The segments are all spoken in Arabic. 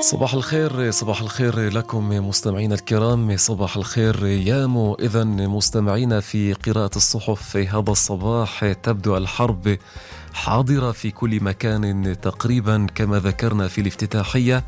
صباح الخير، صباح الخير لكم مستمعينا الكرام، صباح الخير يامو. إذا مستمعينا في قراءة الصحف في هذا الصباح، تبدو الحرب حاضرة في كل مكان تقريبا كما ذكرنا في الافتتاحية،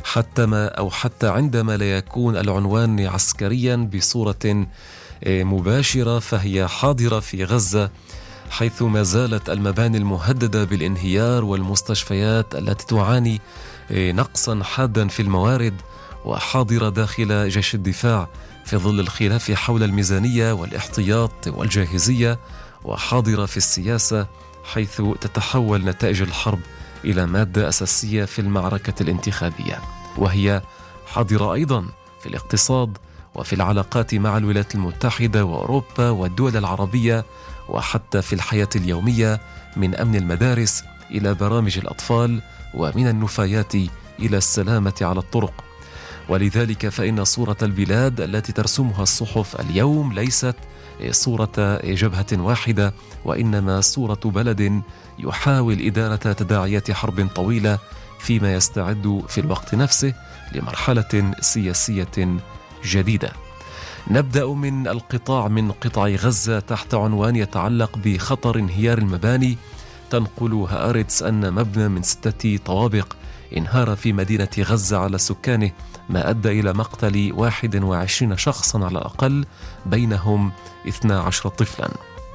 حتى عندما لا يكون العنوان عسكريا بصورة مباشرة، فهي حاضرة في غزة، حيث ما زالت المباني المهددة بالانهيار والمستشفيات التي تعاني نقصا حادا في الموارد، وحاضرة داخل جيش الدفاع في ظل الخلاف حول الميزانية والاحتياط والجاهزية، وحاضرة في السياسة حيث تتحول نتائج الحرب إلى مادة أساسية في المعركة الانتخابية، وهي حاضرة أيضا في الاقتصاد وفي العلاقات مع الولايات المتحدة وأوروبا والدول العربية، وحتى في الحياة اليومية من أمن المدارس إلى برامج الأطفال، ومن النفايات إلى السلامة على الطرق. ولذلك فإن صورة البلاد التي ترسمها الصحف اليوم ليست صورة جبهة واحدة، وإنما صورة بلد يحاول إدارة تداعيات حرب طويلة فيما يستعد في الوقت نفسه لمرحلة سياسية جديدة. نبدأ من قطاع غزة تحت عنوان يتعلق بخطر انهيار المباني. تنقل هآرتس أن مبنى من 6 طوابق انهار في مدينة غزة على سكانه، ما أدى إلى مقتل 21 شخصا على الأقل، بينهم 12 طفلا.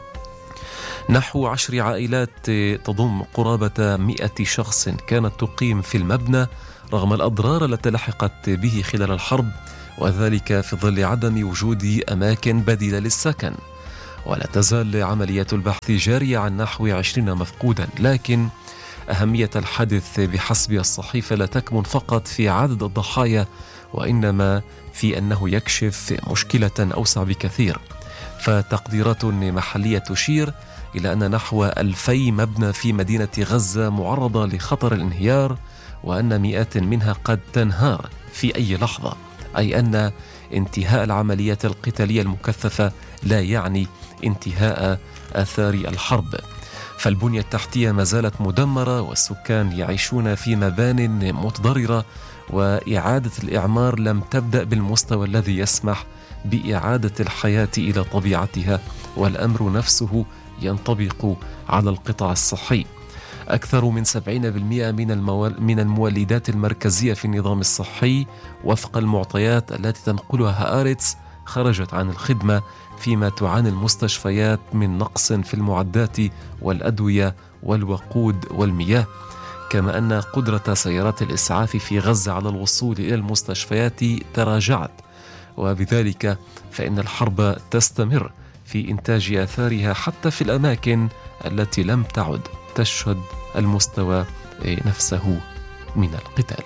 نحو 10 عائلات تضم قرابة 100 شخص كانت تقيم في المبنى رغم الأضرار التي لحقت به خلال الحرب، وذلك في ظل عدم وجود أماكن بديلة للسكن. ولا تزال عمليات البحث جارية عن نحو 20 مفقودا، لكن أهمية الحادث بحسب الصحيفة لا تكمن فقط في عدد الضحايا، وإنما في أنه يكشف مشكلة أوسع بكثير. فتقديرات محلية تشير إلى أن نحو 2000 مبنى في مدينة غزة معرضة لخطر الانهيار، وأن مئات منها قد تنهار في أي لحظة، أي أن انتهاء العمليات القتالية المكثفة لا يعني انتهاء آثار الحرب. فالبنية التحتية ما زالت مدمرة، والسكان يعيشون في مبان متضررة، وإعادة الإعمار لم تبدأ بالمستوى الذي يسمح بإعادة الحياة إلى طبيعتها، والأمر نفسه ينطبق على القطاع الصحي. أكثر من 70% من المولدات المركزية في النظام الصحي وفق المعطيات التي تنقلها هآرتس خرجت عن الخدمة، فيما تعاني المستشفيات من نقص في المعدات والأدوية والوقود والمياه، كما أن قدرة سيارات الإسعاف في غزة على الوصول إلى المستشفيات تراجعت، وبذلك فإن الحرب تستمر في إنتاج آثارها حتى في الأماكن التي لم تعد تشهد المستوى نفسه من القتال.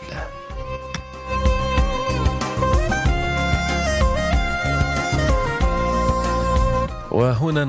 وهنا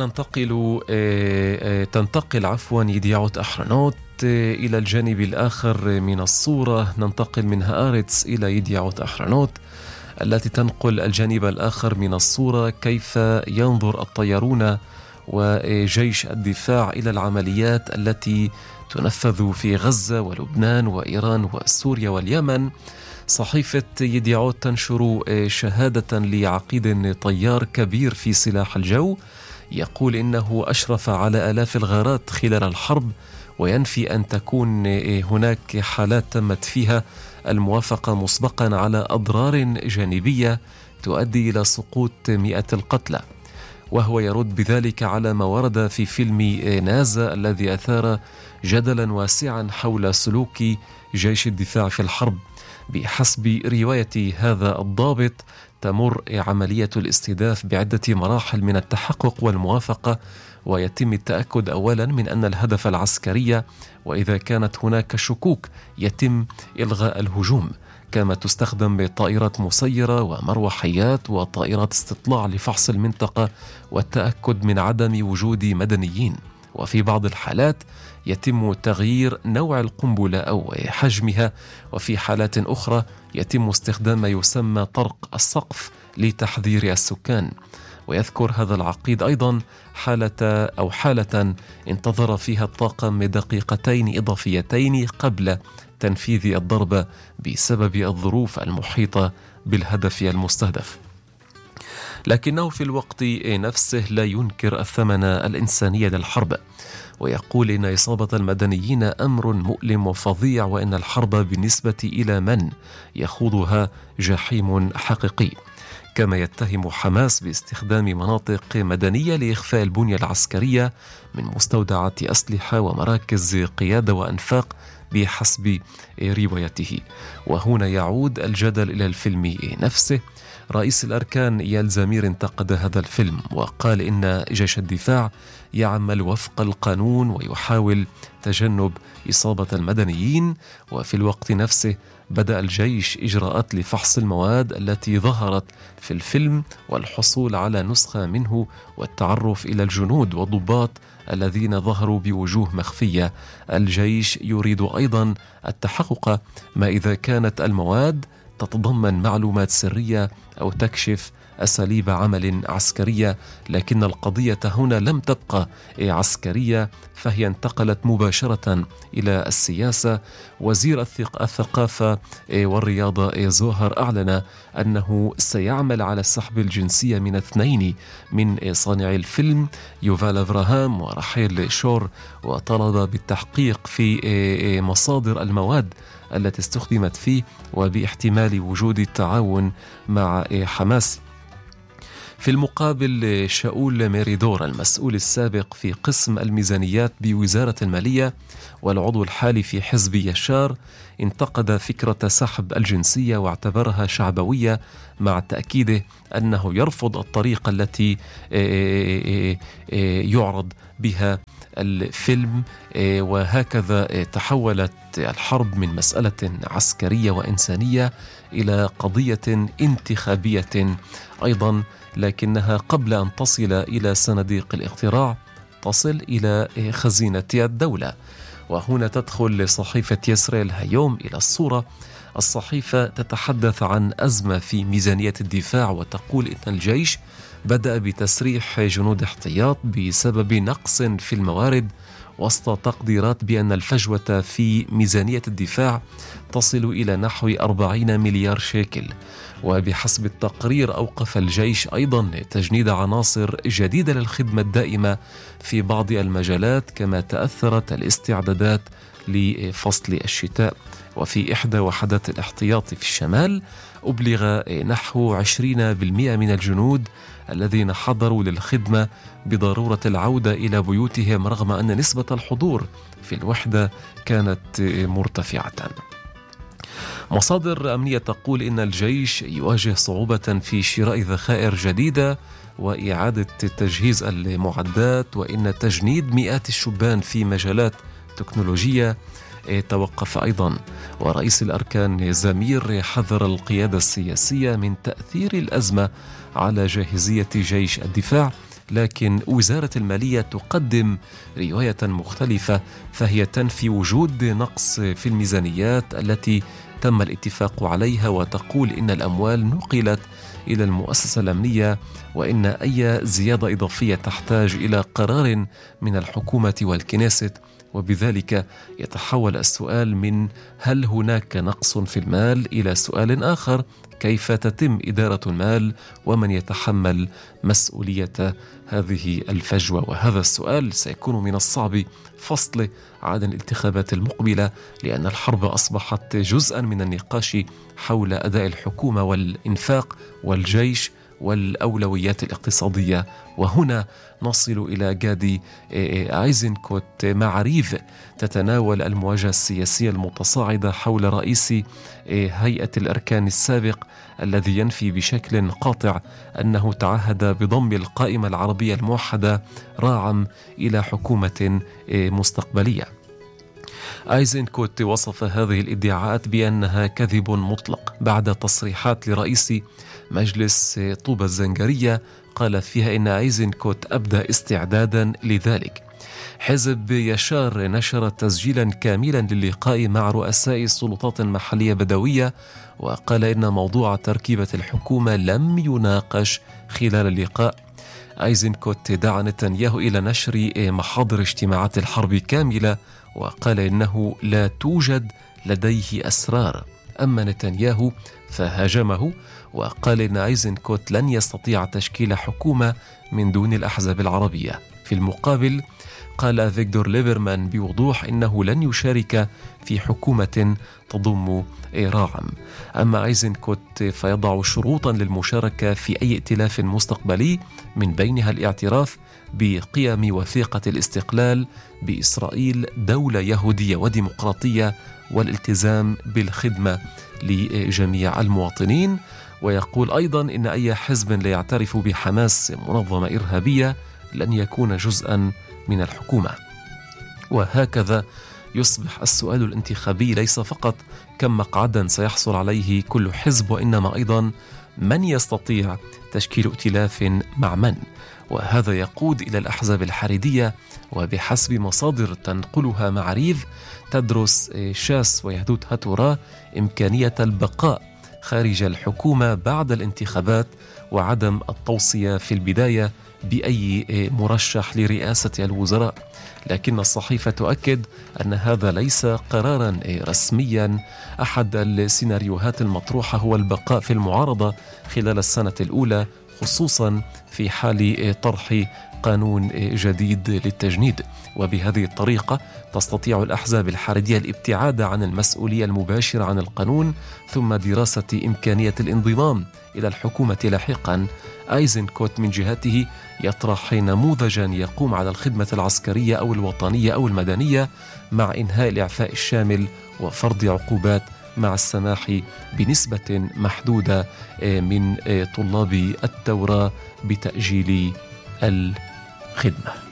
تنتقل يديعوت أحرنوت إلى الجانب الآخر من الصورة. ننتقل من هآرتس إلى يديعوت أحرنوت التي تنقل الجانب الآخر من الصورة، كيف ينظر الطيارون وجيش الدفاع إلى العمليات التي تنفذ في غزة ولبنان وإيران وسوريا واليمن. صحيفة يديعوت تنشر شهادة لعقيد طيار كبير في سلاح الجو، يقول إنه أشرف على آلاف الغارات خلال الحرب، وينفي أن تكون هناك حالات تمت فيها الموافقة مسبقا على أضرار جانبية تؤدي إلى سقوط 100 القتلى. وهو يرد بذلك على ما ورد في فيلم نازا الذي أثار جدلا واسعا حول سلوك جيش الدفاع في الحرب. بحسب رواية هذا الضابط، تمر عملية الاستهداف بعدة مراحل من التحقق والموافقة، ويتم التأكد أولا من أن الهدف العسكري، وإذا كانت هناك شكوك يتم إلغاء الهجوم. كما تستخدم طائرات مسيرة ومروحيات وطائرات استطلاع لفحص المنطقة والتأكد من عدم وجود مدنيين. وفي بعض الحالات يتم تغيير نوع القنبلة أو حجمها، وفي حالات أخرى يتم استخدام ما يسمى طرق السقف لتحذير السكان. ويذكر هذا العقيد أيضا حالة انتظر فيها الطاقم دقيقتين إضافيتين قبل تنفيذ الضربة بسبب الظروف المحيطة بالهدف المستهدف. لكنه في الوقت نفسه لا ينكر الثمن الإنساني للحرب، ويقول إن إصابة المدنيين أمر مؤلم وفظيع، وإن الحرب بالنسبة إلى من يخوضها جحيم حقيقي. كما يتهم حماس باستخدام مناطق مدنية لإخفاء البنية العسكرية من مستودعات أسلحة ومراكز قيادة وأنفاق بحسب روايته. وهنا يعود الجدل إلى الفيلم نفسه. رئيس الأركان إيال زمير انتقد هذا الفيلم وقال إن جيش الدفاع يعمل وفق القانون ويحاول تجنب إصابة المدنيين، وفي الوقت نفسه بدأ الجيش إجراءات لفحص المواد التي ظهرت في الفيلم والحصول على نسخة منه والتعرف إلى الجنود والضباط الذين ظهروا بوجوه مخفية. الجيش يريد أيضا التحقق ما إذا كانت المواد تتضمن معلومات سرية أو تكشف أساليب عمل عسكرية، لكن القضية هنا لم تبقى عسكرية، فهي انتقلت مباشرة إلى السياسة. وزير الثقافة والرياضة زوهر أعلن أنه سيعمل على سحب الجنسية من 2 من صانعي الفيلم، يوفال أفراهام ورحيل شور، وطلب بالتحقيق في مصادر المواد التي استخدمت فيه وباحتمال وجود التعاون مع حماس. في المقابل شاول ميريدور المسؤول السابق في قسم الميزانيات بوزارة المالية والعضو الحالي في حزب يشار انتقد فكرة سحب الجنسية واعتبرها شعبوية، مع تأكيده أنه يرفض الطريقة التي يعرض بها الفيلم. وهكذا تحولت الحرب من مسألة عسكرية وإنسانية إلى قضية انتخابية أيضا، لكنها قبل أن تصل إلى صناديق الاقتراع تصل إلى خزينة الدولة. وهنا تدخل صحيفة يسرائيل هيوم إلى الصورة. الصحيفة تتحدث عن أزمة في ميزانية الدفاع وتقول إن الجيش بدأ بتسريح جنود احتياط بسبب نقص في الموارد، وسط تقديرات بأن الفجوة في ميزانية الدفاع تصل إلى نحو 40 مليار شيكل. وبحسب التقرير أوقف الجيش أيضا تجنيد عناصر جديدة للخدمة الدائمة في بعض المجالات، كما تأثرت الاستعدادات لفصل الشتاء. وفي إحدى وحدات الاحتياط في الشمال أبلغ نحو 20% من الجنود الذين حضروا للخدمة بضرورة العودة إلى بيوتهم، رغم أن نسبة الحضور في الوحدة كانت مرتفعة. مصادر أمنية تقول إن الجيش يواجه صعوبة في شراء ذخائر جديدة وإعادة تجهيز المعدات، وإن تجنيد مئات الشبان في مجالات تكنولوجية توقف أيضا. ورئيس الأركان زمير حذر القيادة السياسية من تأثير الأزمة على جاهزية جيش الدفاع، لكن وزارة المالية تقدم رواية مختلفة، فهي تنفي وجود نقص في الميزانيات التي تم الاتفاق عليها، وتقول إن الأموال نقلت إلى المؤسسة الأمنية، وإن أي زيادة إضافية تحتاج إلى قرار من الحكومة والكنيست. وبذلك يتحول السؤال من هل هناك نقص في المال إلى سؤال آخر: كيف تتم إدارة المال ومن يتحمل مسؤولية هذه الفجوة؟ وهذا السؤال سيكون من الصعب فصله عن الانتخابات المقبلة، لأن الحرب أصبحت جزءا من النقاش حول أداء الحكومة والإنفاق والجيش والأولويات الاقتصادية. وهنا نصل إلى جادي أيزنكوت معاريف تتناول المواجهة السياسية المتصاعدة حول رئيس هيئة الأركان السابق، الذي ينفي بشكل قاطع أنه تعهد بضم القائمة العربية الموحدة راعا إلى حكومة مستقبلية. أيزنكوت وصف هذه الادعاءات بأنها كذب مطلق بعد تصريحات لرئيس مجلس طوبى الزنجرية قال فيها إن أيزنكوت أبدى استعدادا لذلك. حزب يشار نشر تسجيلا كاملا للقاء مع رؤساء السلطات المحلية بدوية، وقال إن موضوع تركيبة الحكومة لم يناقش خلال اللقاء. أيزنكوت دعا نتنياهو إلى نشر محاضر اجتماعات الحرب كاملة، وقال إنه لا توجد لديه أسرار. أما نتنياهو فهاجمه وقال إن أيزنكوت لن يستطيع تشكيل حكومة من دون الأحزاب العربية. في المقابل قال فيكتور ليبرمان بوضوح إنه لن يشارك في حكومة تضم راعم. أما أيزنكوت فيضع شروطا للمشاركة في أي ائتلاف مستقبلي، من بينها الاعتراف بقيم وثيقة الاستقلال بإسرائيل دولة يهودية وديمقراطية، والالتزام بالخدمة لجميع المواطنين. ويقول أيضا إن أي حزب لا يعترف بحماس منظمة إرهابية لن يكون جزءا من الحكومة. وهكذا يصبح السؤال الانتخابي ليس فقط كم مقعدا سيحصل عليه كل حزب، وإنما أيضا من يستطيع تشكيل ائتلاف مع من. وهذا يقود إلى الأحزاب الحريدية، وبحسب مصادر تنقلها معاريف تدرس شاس ويهدوت هاتورا إمكانية البقاء خارج الحكومة بعد الانتخابات، وعدم التوصية في البداية بأي مرشح لرئاسة الوزراء. لكن الصحيفة تؤكد أن هذا ليس قرارا رسميا. أحد السيناريوهات المطروحة هو البقاء في المعارضة خلال السنة الأولى، خصوصا في حال طرح قانون جديد للتجنيد. وبهذه الطريقة تستطيع الأحزاب الحريدية الابتعاد عن المسؤولية المباشرة عن القانون، ثم دراسة إمكانية الانضمام إلى الحكومة لاحقا. أيزنكوت من جهته يطرح نموذجا يقوم على الخدمة العسكرية أو الوطنية أو المدنية، مع إنهاء الإعفاء الشامل وفرض عقوبات مع السماح بنسبة محدودة من طلاب التوراة بتأجيل الخدمة.